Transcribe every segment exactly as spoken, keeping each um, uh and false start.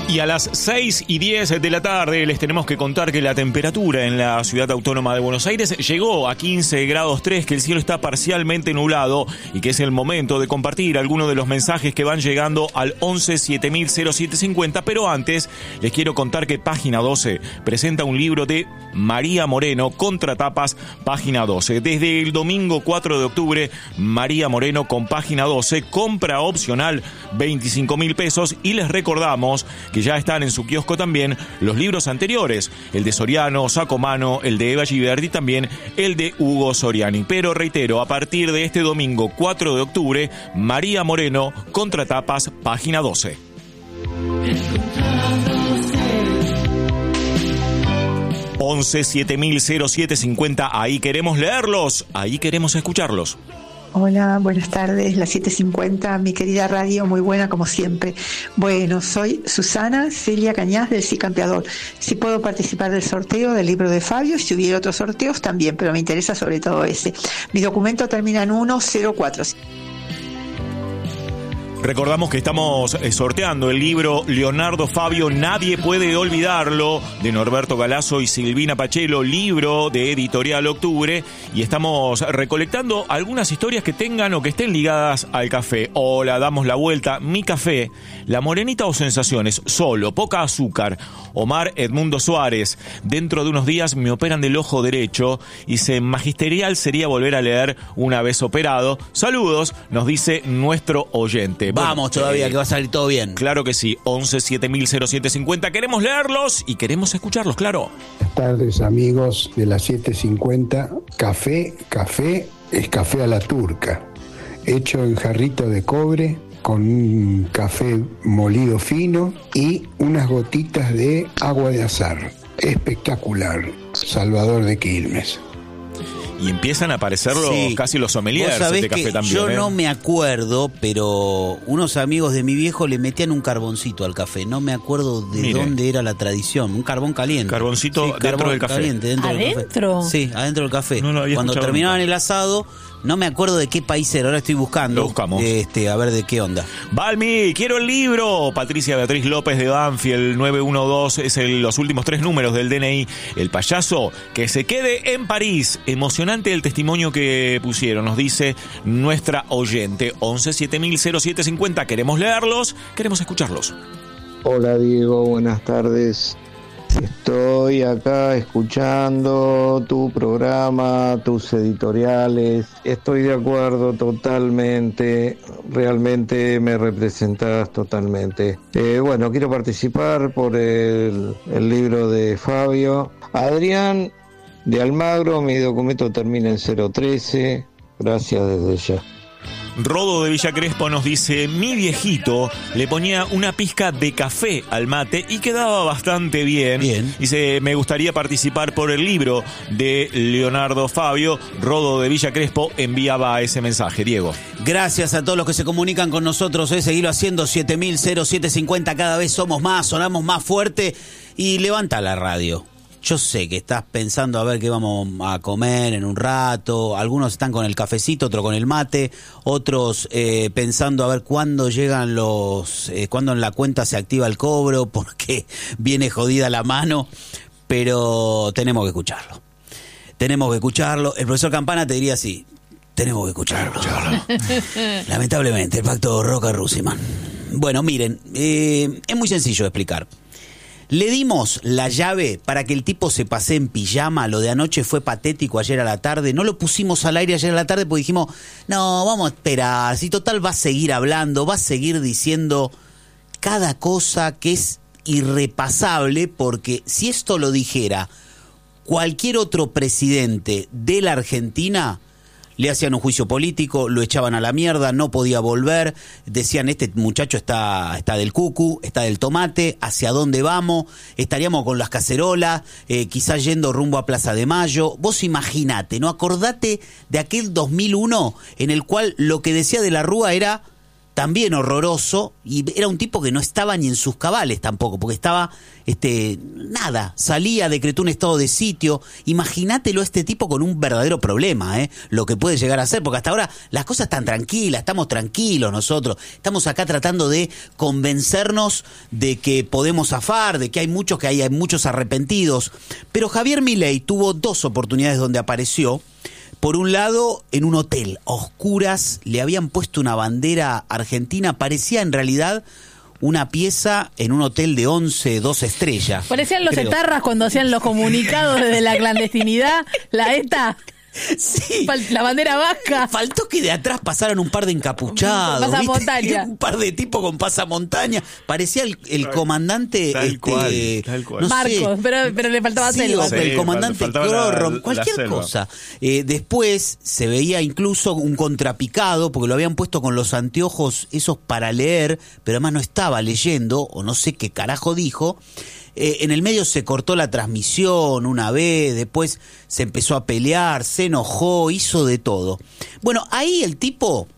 Y a las seis y diez de la tarde les tenemos que contar que la temperatura en la ciudad autónoma de Buenos Aires llegó a quince grados tres, que el cielo está parcialmente nublado y que es el momento de compartir algunos de los mensajes que van llegando al once siete mil cero siete cincuenta. Pero antes les quiero contar que Página doce presenta un libro de María Moreno, Contratapas, Página doce. Desde el domingo cuatro de octubre, María Moreno con Página doce, compra opcional veinticinco mil pesos, y les recordamos que ya están en su kiosco también los libros anteriores, el de Soriano, Sacomano, el de Eva Giverdi y también el de Hugo Soriani. Pero reitero, a partir de este domingo cuatro de octubre, María Moreno, Contratapas, Página doce. once siete mil cero siete cincuenta, ahí queremos leerlos, ahí queremos escucharlos. Hola, buenas tardes, las siete cincuenta, mi querida radio, muy buena como siempre. Bueno, soy Susana Celia Cañas del Sí Campeador. Si puedo participar del sorteo del libro de Fabio, y si hubiera otros sorteos también, pero me interesa sobre todo ese. Mi documento termina en uno cero cuatro. Recordamos que estamos sorteando el libro Leonardo Fabio, Nadie puede olvidarlo, de Norberto Galazo y Silvina Pachelo, libro de Editorial Octubre, y estamos recolectando algunas historias que tengan o que estén ligadas al café. Hola, damos la vuelta. Mi café, La Morenita o Sensaciones, solo, poca azúcar. Omar Edmundo Suárez, dentro de unos días me operan del ojo derecho y se magisterial sería volver a leer una vez operado. Saludos, nos dice nuestro oyente. Vamos bueno, todavía, eh, que va a salir todo bien. Claro que sí, once siete mil cero siete cincuenta. Queremos leerlos y queremos escucharlos, claro. Buenas tardes, amigos de las siete cincuenta. Café, café, es café a la turca, hecho en jarrito de cobre, con un café molido fino y unas gotitas de agua de azahar. Espectacular. Salvador de Quilmes. Y empiezan a aparecer los, Sí. casi los sommeliers Vos sabés de café que también. yo ¿eh? no me acuerdo, pero unos amigos de mi viejo le metían un carboncito al café. No me acuerdo de Mire. dónde era la tradición. Un carbón caliente. Carboncito Sí, dentro carbón del café. caliente, dentro del ¿Adentro? café. Sí, adentro del café. No lo había Cuando escuchado terminaban nunca. el asado, no me acuerdo de qué país era. Ahora estoy buscando. Lo buscamos. Este, a ver de qué onda. Balmi, quiero el libro. Patricia Beatriz López de Banfield, nueve uno dos, es el, los últimos tres números del D N I. El payaso que se quede en París. Emocionante el testimonio que pusieron, nos dice nuestra oyente. once siete mil cero siete cincuenta, queremos leerlos, queremos escucharlos. Hola Diego, buenas tardes. Estoy acá escuchando tu programa, tus editoriales. Estoy de acuerdo totalmente, realmente me representas totalmente. Eh, bueno, quiero participar por el, el libro de Fabio. Adrián de Almagro, mi documento termina en cero trece. Gracias desde ya. Rodo de Villa Crespo nos dice: mi viejito le ponía una pizca de café al mate y quedaba bastante bien. Bien. Dice: me gustaría participar por el libro de Leonardo Fabio. Rodo de Villa Crespo enviaba ese mensaje. Diego. Gracias a todos los que se comunican con nosotros, eh, seguirlo haciendo. Siete mil cero siete cincuenta, cada vez somos más, sonamos más fuerte. Y levanta la radio. Yo sé que estás pensando a ver qué vamos a comer en un rato. Algunos están con el cafecito, otros con el mate, otros eh, pensando a ver cuándo llegan los, eh, cuándo en la cuenta se activa el cobro, porque viene jodida la mano. Pero tenemos que escucharlo. Tenemos que escucharlo. El profesor Campana te diría así: tenemos que escucharlo. Lamentablemente, el pacto Roca-Rusiman. Bueno, miren, eh, es muy sencillo de explicar. Le dimos la llave para que el tipo se pase en pijama. Lo de anoche fue patético ayer a la tarde. No lo pusimos al aire ayer a la tarde porque dijimos, no, vamos a esperar. Si total va a seguir hablando, va a seguir diciendo cada cosa que es irrepasable, porque si esto lo dijera cualquier otro presidente de la Argentina, le hacían un juicio político, lo echaban a la mierda, no podía volver, decían, este muchacho está, está del cucu, está del tomate, ¿hacia dónde vamos? Estaríamos con las cacerolas, eh, quizás yendo rumbo a Plaza de Mayo. Vos imaginate, ¿no? Acordate de aquel dos mil uno en el cual lo que decía de la Rúa era también horroroso, y era un tipo que no estaba ni en sus cabales tampoco, porque estaba, este, nada, salía, decretó un estado de sitio. Imagínatelo a este tipo con un verdadero problema, ¿eh? Lo que puede llegar a ser, porque hasta ahora las cosas están tranquilas, estamos tranquilos nosotros, estamos acá tratando de convencernos de que podemos zafar, de que hay muchos, que hay, hay muchos arrepentidos. Pero Javier Milei tuvo dos oportunidades donde apareció. Por un lado, en un hotel, a oscuras, le habían puesto una bandera argentina, parecía en realidad una pieza en un hotel de once, doce estrellas. Parecían los creo. etarras cuando hacían los comunicados desde la clandestinidad, la ETA. Sí. La bandera vasca. Faltó que de atrás pasaran un par de encapuchados, Pasamontaña. un par de tipos con pasamontaña. Parecía el, el comandante Tal este, cual, tal cual. no Marcos, sé. pero, pero le faltaba Sí, selva. o el Sí, comandante faltaba Crorro, la- la cualquier selva. cosa. Eh, después se veía incluso un contrapicado, porque lo habían puesto con los anteojos esos para leer, pero además no estaba leyendo, o no sé qué carajo dijo. Eh, en el medio se cortó la transmisión una vez, después se empezó a pelear, se enojó, hizo de todo. Bueno, ahí el tipo,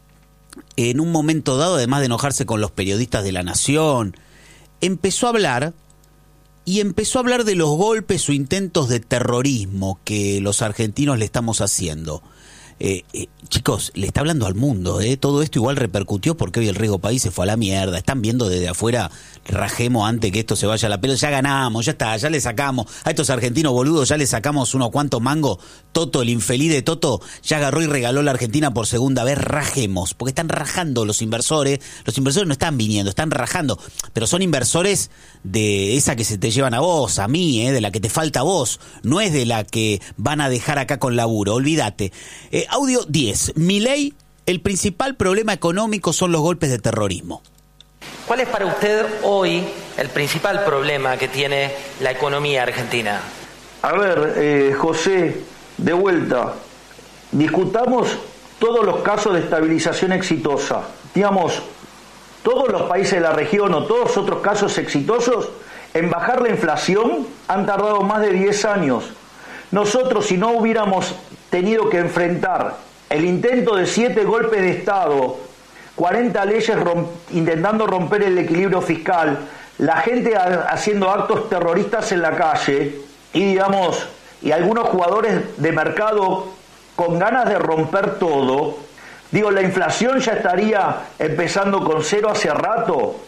en un momento dado, además de enojarse con los periodistas de La Nación, empezó a hablar, y empezó a hablar de los golpes o intentos de terrorismo que los argentinos le estamos haciendo. Eh, eh, chicos, le está hablando al mundo, ¿eh? Todo esto igual repercutió porque hoy el riesgo país se fue a la mierda. Están viendo desde afuera, rajemos antes que esto se vaya a la pelota. Ya ganamos, ya está, ya le sacamos. A estos argentinos boludos ya le sacamos unos cuantos mangos. Toto, el infeliz de Toto, ya agarró y regaló la Argentina por segunda vez. Rajemos, porque están rajando los inversores. Los inversores no están viniendo, están rajando. Pero son inversores de esa que se te llevan a vos, a mí, ¿eh? De la que te falta a vos. No es de la que van a dejar acá con laburo, olvídate. Eh, Audio diez. Milei, el principal problema económico son los golpes de terrorismo. ¿Cuál es para usted hoy el principal problema que tiene la economía argentina? A ver, eh, José, de vuelta, discutamos todos los casos de estabilización exitosa. Digamos, todos los países de la región o todos otros casos exitosos en bajar la inflación han tardado más de diez años. Nosotros, si no hubiéramos tenido que enfrentar el intento de siete golpes de Estado, cuarenta leyes romp- intentando romper el equilibrio fiscal, la gente ha- haciendo actos terroristas en la calle y, digamos, y algunos jugadores de mercado con ganas de romper todo, digo, la inflación ya estaría empezando con cero hace rato.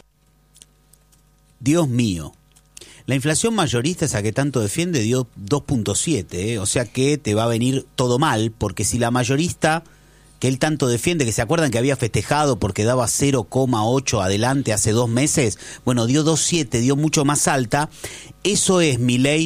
Dios mío. La inflación mayorista, esa que tanto defiende, dio dos punto siete, ¿eh? O sea que te va a venir todo mal, porque si la mayorista que él tanto defiende, que se acuerdan que había festejado porque daba cero coma ocho adelante hace dos meses, bueno, dio dos punto siete, dio mucho más alta. Eso es, Milei,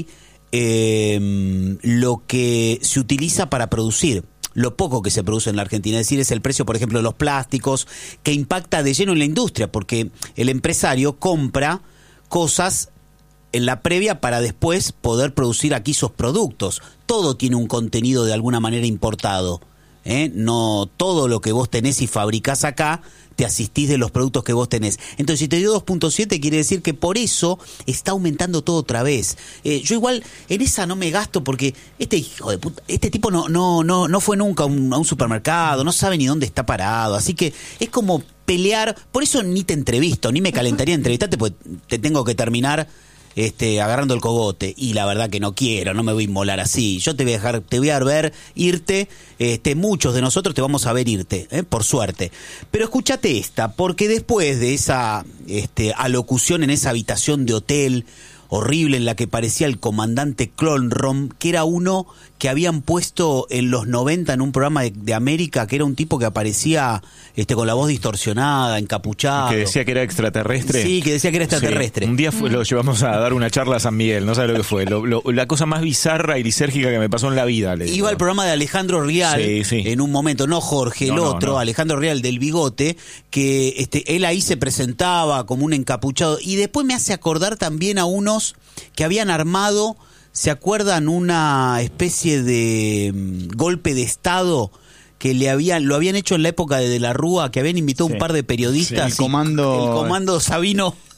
eh, lo que se utiliza para producir lo poco que se produce en la Argentina, es decir, es el precio, por ejemplo, de los plásticos, que impacta de lleno en la industria, porque el empresario compra cosas en la previa para después poder producir aquí esos productos. Todo tiene un contenido de alguna manera importado, ¿eh? No todo lo que vos tenés y fabricás acá te asistís de los productos que vos tenés. Entonces, si te dio dos punto siete, quiere decir que por eso está aumentando todo otra vez. Eh, yo igual en esa no me gasto porque este hijo de puta, este tipo no no no no fue nunca a un, a un supermercado, no sabe ni dónde está parado, así que es como pelear. Por eso ni te entrevisto, ni me calentaría entrevistarte, porque te tengo que terminar Este, agarrando el cogote, y la verdad que no quiero, no me voy a inmolar así. Yo te voy a dejar, te voy a ver irte, este, muchos de nosotros te vamos a ver irte, ¿eh? Por suerte. Pero escúchate esta, porque después de esa este, alocución en esa habitación de hotel horrible en la que parecía el comandante Clonrom, que era uno que habían puesto en los noventa en un programa de, de América, que era un tipo que aparecía este, con la voz distorsionada, encapuchado. Que decía que era extraterrestre. Sí, que decía que era extraterrestre. Sí. Un día fue, lo llevamos a dar una charla a San Miguel, no sabe lo que fue. Lo, lo, la cosa más bizarra y lisérgica que me pasó en la vida. Le digo. Iba al programa de Alejandro Rial, sí, sí. en un momento, no Jorge, el no, no, otro, no. Alejandro Rial del bigote, que este, él ahí se presentaba como un encapuchado, y después me hace acordar también a unos que habían armado, ¿se acuerdan? Una especie de um, golpe de Estado que le habían, lo habían hecho en la época de De la Rúa, que habían invitado sí. un par de periodistas. Sí, el comando... El comando Sabino...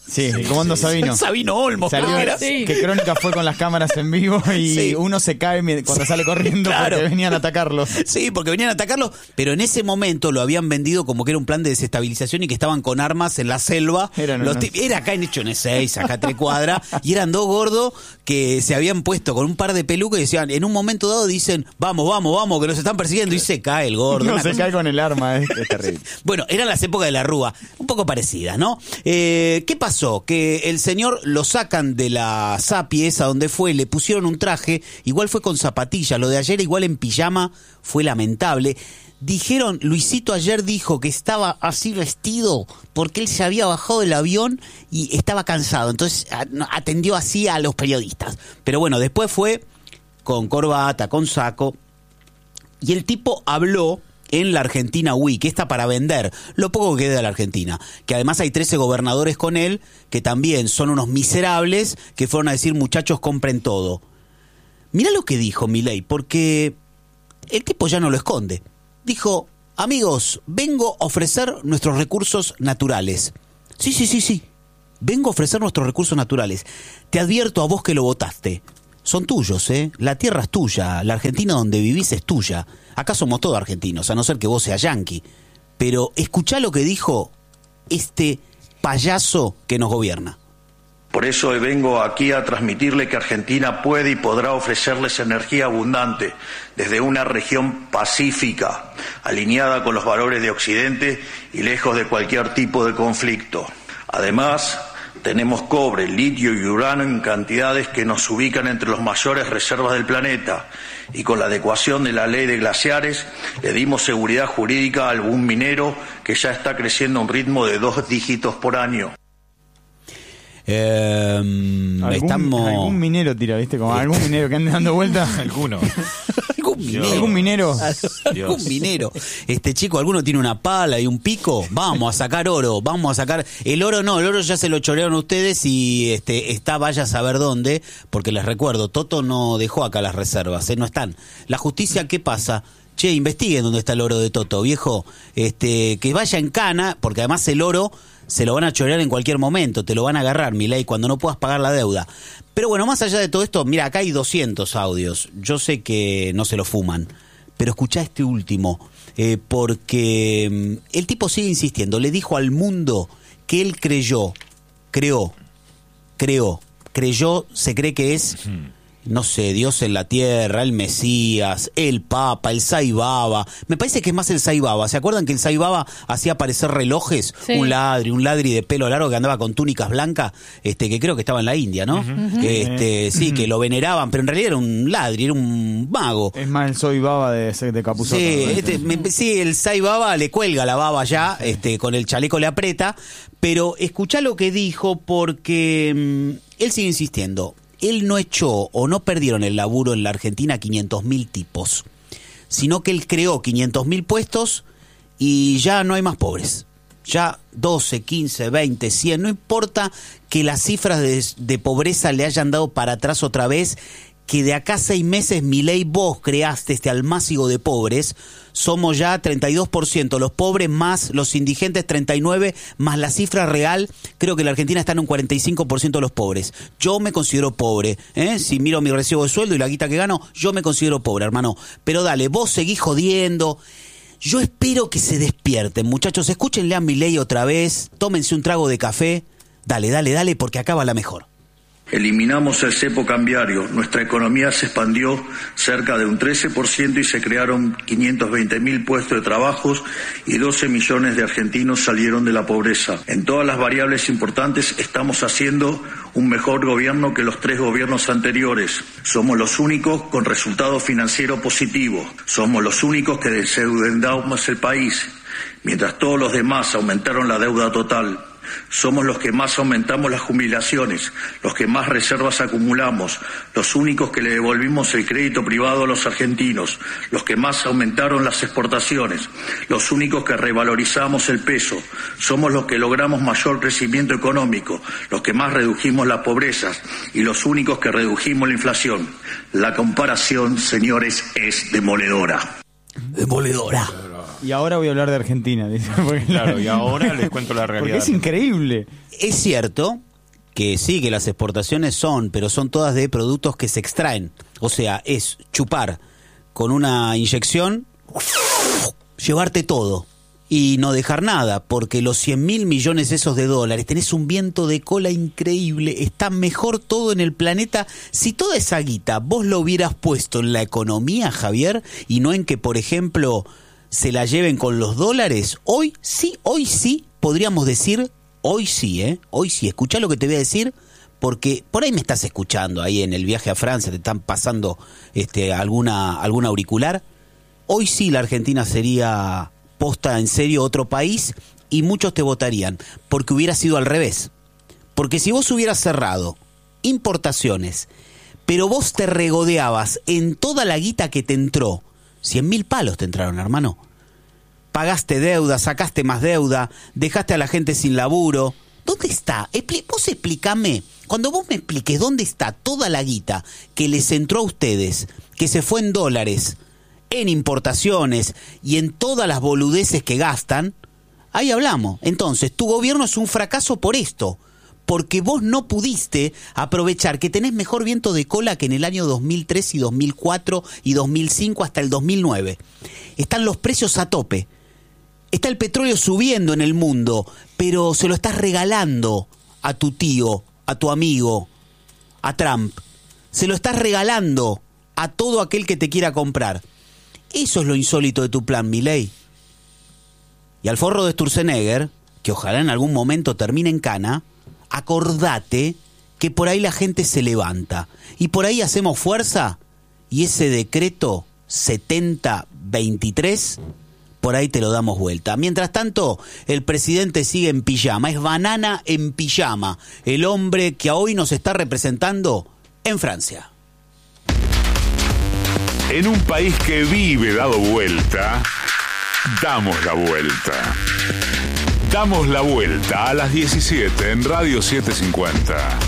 Sí, el comando Sabino. Sabino Olmos. Salió, era, sí. Que Crónica fue con las cámaras en vivo y Sí. uno se cae cuando sale corriendo Claro. porque venían a atacarlo. Sí, porque venían a atacarlo, pero en ese momento lo habían vendido como que era un plan de desestabilización y que estaban con armas en la selva. Eran Los unos- ti- Era acá en hecho en seis, acá a tres cuadras, y eran dos gordos que se habían puesto con un par de pelucas y decían, en un momento dado dicen, vamos, vamos, vamos, que nos están persiguiendo, y se cae el gordo. No Una se cosa- cae con el arma, es, es terrible. Bueno, eran las épocas de la Rúa, un poco parecidas, ¿no? Eh, ¿Qué pasó? Que el señor lo sacan de la Sapi esa donde fue, le pusieron un traje, igual fue con zapatillas, lo de ayer igual en pijama fue lamentable. Dijeron, Luisito ayer dijo que estaba así vestido porque él se había bajado del avión y estaba cansado, entonces a- no, atendió así a los periodistas. Pero bueno, después fue con corbata, con saco, y el tipo habló en la Argentina Week, que está para vender lo poco que queda de la Argentina, que además hay trece gobernadores con él, que también son unos miserables, que fueron a decir, muchachos, compren todo. Mirá lo que dijo Milei, porque el tipo ya no lo esconde. Dijo, amigos, vengo a ofrecer nuestros recursos naturales. Sí, sí, sí, sí, vengo a ofrecer nuestros recursos naturales. Te advierto a vos que lo votaste. Son tuyos, ¿eh? La tierra es tuya, la Argentina donde vivís es tuya. Acá somos todos argentinos, a no ser que vos seas yanqui. Pero escuchá lo que dijo este payaso que nos gobierna. Por eso hoy vengo aquí a transmitirle que Argentina puede y podrá ofrecerles energía abundante desde una región pacífica, alineada con los valores de Occidente y lejos de cualquier tipo de conflicto. Además, tenemos cobre, litio y uranio en cantidades que nos ubican entre las mayores reservas del planeta, y con la adecuación de la ley de glaciares le dimos seguridad jurídica a algún minero que ya está creciendo a un ritmo de dos dígitos por año. Eh, Algún, estamos... algún minero tira, ¿viste? Como algún minero que ande dando vueltas. Alguno. ¿Algún minero? ¿Algún minero? ¿Algún minero? Este chico, ¿alguno tiene una pala y un pico? Vamos a sacar oro, vamos a sacar... El oro no, el oro ya se lo chorearon ustedes y este está vaya a saber dónde, porque les recuerdo, Toto no dejó acá las reservas, ¿eh? No están. La justicia, ¿qué pasa? Che, investiguen dónde está el oro de Toto, viejo. Este, que vaya en cana, porque además el oro se lo van a chorear en cualquier momento, te lo van a agarrar, Milei, cuando no puedas pagar la deuda. Pero bueno, más allá de todo esto, mira, acá hay doscientos audios. Yo sé que no se lo fuman, pero escuchá este último, eh, porque mm, el tipo sigue insistiendo. Le dijo al mundo que él creyó, creó, creó, creyó, se cree que es... no sé, Dios en la tierra, el Mesías, el Papa, el Saibaba. Me parece que es más el Saibaba. ¿Se acuerdan que el Saibaba hacía aparecer relojes? Sí. Un ladri, un ladri de pelo largo que andaba con túnicas blancas, este, que creo que estaba en la India, ¿no? Ujú. Este, sí, que lo veneraban, pero en realidad era un ladri, era un mago. Es más el soy baba de, de Capuzotto. Sí, ¿no? este, me- sí, el Saibaba le cuelga la baba ya, este, con el chaleco le aprieta, pero escuchá lo que dijo porque mm, él sigue insistiendo. Él no echó o no perdieron el laburo en la Argentina quinientos mil tipos, sino que él creó quinientos mil puestos y ya no hay más pobres. Ya doce, quince, veinte, cien, no importa que las cifras de, de pobreza le hayan dado para atrás otra vez, que de acá a seis meses, Milei, vos creaste este almácigo de pobres, somos ya treinta y dos por ciento los pobres más los indigentes treinta y nueve por ciento más la cifra real, creo que la Argentina está en un cuarenta y cinco por ciento los pobres. Yo me considero pobre, ¿eh? Si miro mi recibo de sueldo y la guita que gano, yo me considero pobre, hermano. Pero dale, vos seguís jodiendo. Yo espero que se despierten, muchachos, escúchenle a Milei otra vez, tómense un trago de café, dale, dale, dale, porque acaba la mejor. Eliminamos el cepo cambiario, nuestra economía se expandió cerca de un trece por ciento y se crearon quinientos veinte mil puestos de trabajos y doce millones de argentinos salieron de la pobreza. En todas las variables importantes estamos haciendo un mejor gobierno que los tres gobiernos anteriores. Somos los únicos con resultado financiero positivo. Somos los únicos que desendeudamos el país, mientras todos los demás aumentaron la deuda total. Somos los que más aumentamos las jubilaciones, los que más reservas acumulamos, los únicos que le devolvimos el crédito privado a los argentinos, los que más aumentaron las exportaciones, los únicos que revalorizamos el peso. Somos los que logramos mayor crecimiento económico, los que más redujimos las pobrezas y los únicos que redujimos la inflación. La comparación, señores, es demoledora. Demoledora. Y ahora voy a hablar de Argentina, dice. Porque claro, y ahora les cuento la realidad. Porque es increíble. Es cierto que sí, que las exportaciones son, pero son todas de productos que se extraen. O sea, es chupar con una inyección, llevarte todo y no dejar nada, porque los cien mil millones esos de dólares, tenés un viento de cola increíble, está mejor todo en el planeta. Si toda esa guita vos lo hubieras puesto en la economía, Javier, y no en que, por ejemplo, se la lleven con los dólares, hoy sí, hoy sí, podríamos decir, hoy sí, ¿eh? Hoy sí, escuchá lo que te voy a decir, porque por ahí me estás escuchando, ahí en el viaje a Francia, te están pasando este, alguna, alguna auricular. Hoy sí la Argentina sería posta en serio otro país y muchos te votarían, porque hubiera sido al revés. Porque si vos hubieras cerrado importaciones, pero vos te regodeabas en toda la guita que te entró, cien mil palos te entraron, hermano. Pagaste deuda, sacaste más deuda, dejaste a la gente sin laburo. ¿Dónde está? Expli- vos explícame, cuando vos me expliques dónde está toda la guita que les entró a ustedes, que se fue en dólares, en importaciones y en todas las boludeces que gastan, ahí hablamos. Entonces, tu gobierno es un fracaso por esto, porque vos no pudiste aprovechar que tenés mejor viento de cola que en el año dos mil tres y dos mil cuatro y dos mil cinco hasta el dos mil nueve. Están los precios a tope. Está el petróleo subiendo en el mundo, pero se lo estás regalando a tu tío, a tu amigo, a Trump. Se lo estás regalando a todo aquel que te quiera comprar. Eso es lo insólito de tu plan, Milei. Y al forro de Sturzenegger, que ojalá en algún momento termine en cana, acordate que por ahí la gente se levanta. Y por ahí hacemos fuerza y ese decreto setenta veintitrés, por ahí te lo damos vuelta. Mientras tanto, el presidente sigue en pijama. Es banana en pijama. El hombre que hoy nos está representando en Francia. En un país que vive dado vuelta, damos la vuelta. Damos la vuelta a las diecisiete en Radio setecientos cincuenta.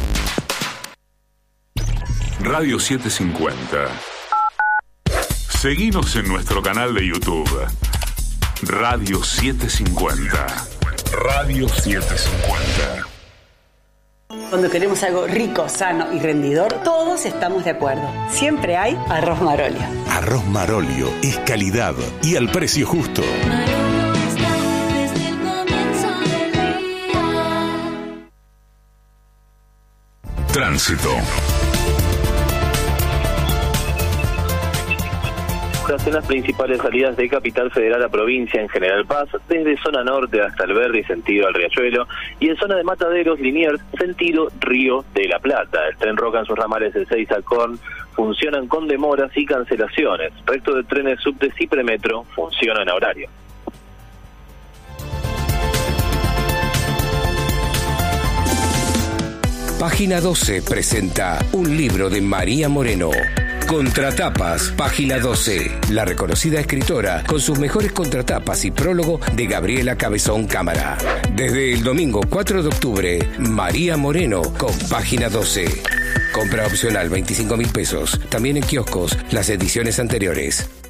Radio setecientos cincuenta. Seguinos en nuestro canal de YouTube. Radio setecientos cincuenta. Radio setecientos cincuenta. Cuando queremos algo rico, sano y rendidor, todos estamos de acuerdo. Siempre hay arroz Marolio. Arroz Marolio es calidad y al precio justo. Tránsito. En las principales salidas de Capital Federal a provincia en General Paz, desde zona norte hasta Alberdi, sentido al Riachuelo, y en zona de Mataderos, Liniers, sentido Río de la Plata. El tren Roca en sus ramales de Ezeiza a Corn funcionan con demoras y cancelaciones. Resto de trenes subte y premetro funcionan a horario. Página doce presenta un libro de María Moreno. Contratapas, página doce. La reconocida escritora con sus mejores contratapas y prólogo de Gabriela Cabezón Cámara. Desde el domingo cuatro de octubre, María Moreno con página doce. Compra opcional veinticinco mil pesos. También en kioscos las ediciones anteriores.